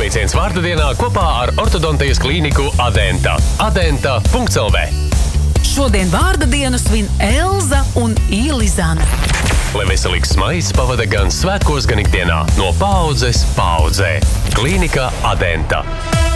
Sveiciens vārda dienā kopā ar ortodontijas klīniku Adenta. Adenta.lv. Šodien vārda dienu svin Elza un Ilizana. Lai veselīgs smaids pavada gan svētkos, gan ikdienā. No paaudzes paaudzē. Klīnika Adenta.